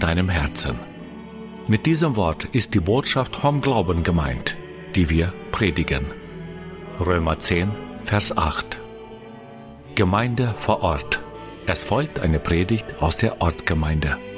deinem Herzen. Mit diesem Wort ist die Botschaft vom Glauben gemeint, die wir predigen. Römer 10, Vers 8. Gemeinde vor Ort. Es folgt eine Predigt aus der Ortsgemeinde.